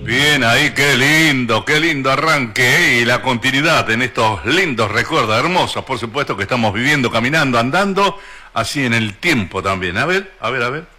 Bien, ahí qué lindo arranque y la continuidad en estos lindos recuerdos hermosos, por supuesto que estamos viviendo, caminando, andando, así en el tiempo también. A ver, a ver, a ver.